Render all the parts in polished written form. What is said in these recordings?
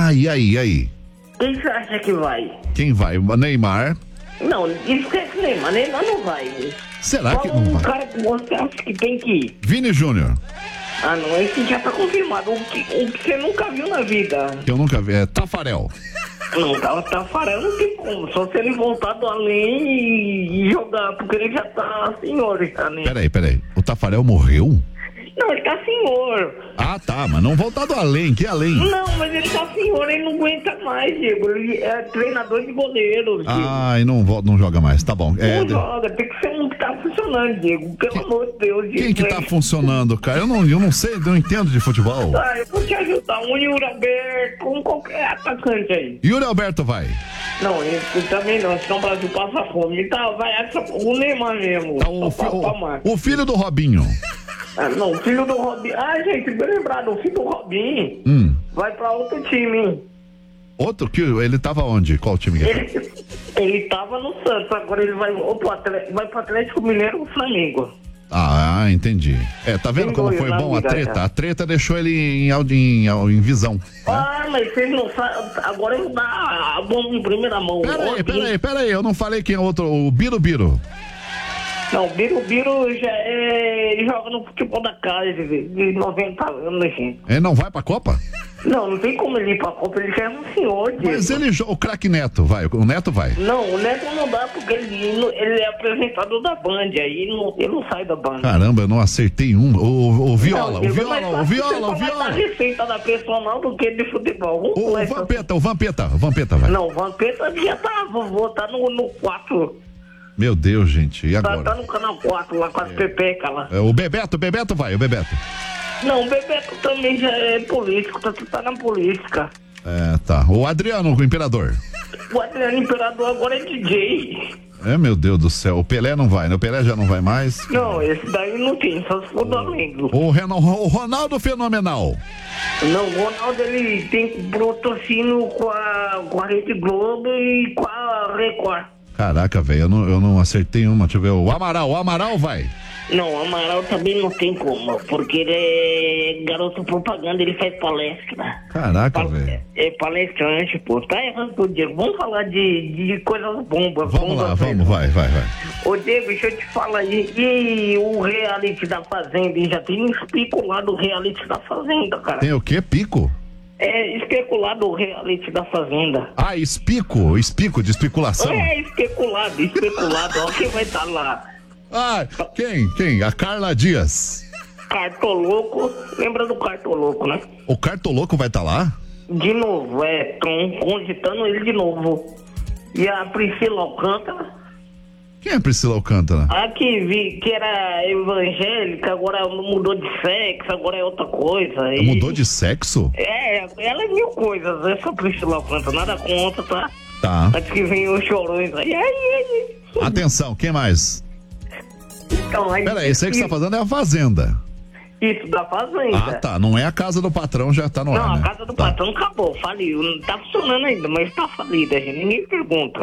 Ah, e aí? Quem você acha que vai? Quem vai? O Neymar? Não, esquece Neymar não vai. Será que Fala não vai? cara que você acha que tem que ir. Vini Júnior. Ah, não, esse já tá confirmado. O que você nunca viu na vida. Que eu nunca vi. É Tafarel. Não, Tafarel não tem como. Só se ele voltar do além e jogar, porque ele já tá senhor, já, né? Peraí. O Tafarel morreu? Não, ele tá senhor. Ah, tá, mas não voltar do além. Que além? Não, mas ele tá senhor, ele não aguenta mais, Diego. Ele é treinador de goleiros, Diego. Ah, e não joga mais. Tá bom. Não joga, tem que ser um que tá funcionando, Diego. Pelo amor de Deus, Diego. Quem que tá funcionando, cara? Eu não sei, não entendo de futebol. Ah, eu vou te ajudar. Um Yuri Alberto, um qualquer atacante aí. Yuri Alberto vai. Não, ele também não, senão o Brasil passa fome. Então, vai o Neymar mesmo. Tá, o filho do Robinho. Ah, não, o filho do Robinho. Ah, gente, bem lembrado, o filho do Robinho vai pra outro time. Outro que ele tava onde? Qual time? Ele tava no Santos, agora ele vai pro Atlético Mineiro ou Flamengo. Ah, entendi. Tá vendo como foi bom a treta? Já. A treta deixou ele em visão. Né? Ah, mas vocês não sabem. Agora eu vou dar a bomba em primeira mão. Peraí, eu não falei quem é outro. O Birubiru. Não, o Birubiru ele joga no futebol da casa de 90 anos, gente. Ele não vai pra Copa? Não tem como ele ir pra Copa, ele já é um senhor, Diego. Mas o craque Neto vai, o Neto vai. Não, o Neto não dá porque ele é apresentador da Band, aí ele não sai da Band. Caramba, eu não acertei um. O Viola. Você da receita da personal do que de futebol. O Vampeta vai. Não, o Vampeta já tá no 4. Meu Deus, gente, e agora? Tá no canal 4 lá com as pepecas lá. O Bebeto vai, o Bebeto. Não, o Bebeto também já é político, tá na política. Tá. O Adriano, o Imperador. O Adriano Imperador agora é DJ. Meu Deus do céu, o Pelé não vai, né? O Pelé já não vai mais. Não, esse daí não tem, só se for do Flamengo. O Ronaldo Fenomenal. Não, o Ronaldo ele tem patrocínio com a Rede Globo e com a Record. Caraca, velho, eu não acertei uma. Deixa eu ver. O Amaral vai. Não, o Amaral também não tem como, porque ele é garoto propaganda, ele faz palestra. Caraca, velho. É palestrante, pô. Tá errando tudo, Diego. Vamos falar de coisas bombas. Vamos, vai. Ô, Diego, deixa eu te falar aí. E o reality da Fazenda? E já tem especulado o reality da Fazenda, cara. Tem o quê? Pico? É especulado o reality da Fazenda. Ah, espico de especulação. Especulado. Ó, quem vai estar lá? Ah, quem? A Carla Dias. Cartoloco. Lembra do Cartoloco, né? O Cartoloco vai estar lá? De novo, estão cogitando ele de novo. E a Priscila Alcântara. Quem é a Priscila Alcântara? A que era evangélica, agora mudou de sexo, agora é outra coisa. Mudou de sexo? Ela é mil coisas, essa Priscila Alcântara, nada contra, tá? Tá. Antes que venham os chorões aí. Atenção, quem mais? Então, aí. Peraí, esse aí que você tá fazendo é a Fazenda. Isso, da Fazenda. Ah, tá. Não é a Casa do Patrão, já tá no ar, Não, né? a Casa do Patrão acabou, faliu. Não tá funcionando ainda, mas tá falida, gente. Ninguém pergunta.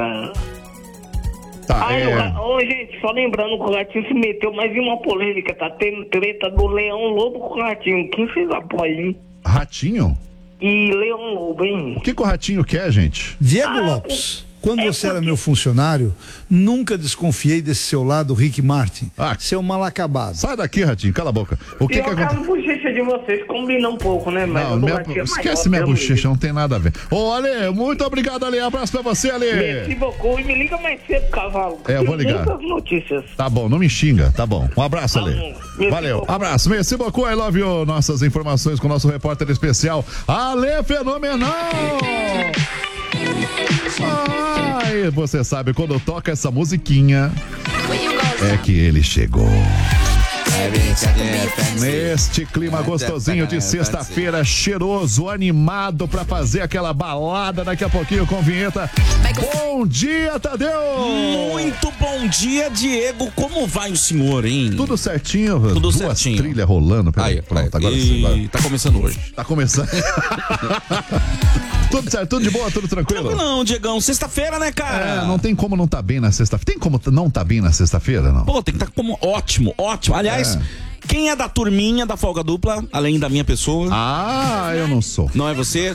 Tá, gente, só lembrando que o Ratinho se meteu mais em uma polêmica. Tá tendo treta do Leão Lobo com o Ratinho. Quem fez apoio, hein? Ratinho? E Leão Lobo, hein? O que o Ratinho quer, gente? Diego Lopes. Quando você era meu funcionário, nunca desconfiei desse seu lado, Rick Martin. Seu mal acabado. Sai daqui, Ratinho, cala a boca. O que acontece? A bochecha de vocês combina um pouco, né? Mas esquece minha bochecha, não tem nada a ver. Ô, Ale, muito obrigado, Ale. Abraço pra você, Ale. Merci beaucoup. E me liga mais cedo, cavalo. Eu vou ligar. Muitas notícias. Tá bom, não me xinga, tá bom. Um abraço, Ale. Valeu, abraço. Merci beaucoup, I love you. Nossas informações com o nosso repórter especial, Ale Fenomenal. Ai, você sabe, quando toca essa musiquinha, é que ele chegou. Neste clima gostosinho de sexta-feira, cheiroso, animado pra fazer aquela balada daqui a pouquinho com vinheta. Bom dia, Tadeu! Muito bom dia, Diego. Como vai o senhor, hein? Tudo certinho, tudo duas certinho. Trilhas rolando. Aí, pronto, agora sim. Tá começando hoje. Tá começando. Tudo certo, tudo de boa, tudo tranquilo? Não, Diegão, sexta-feira, né, cara? Não tem como não tá bem na sexta-feira. Tem como não tá bem na sexta-feira, não? Pô, tem que estar como ótimo. Aliás, quem é da turminha da folga dupla, além da minha pessoa? Eu não sou. Não é você?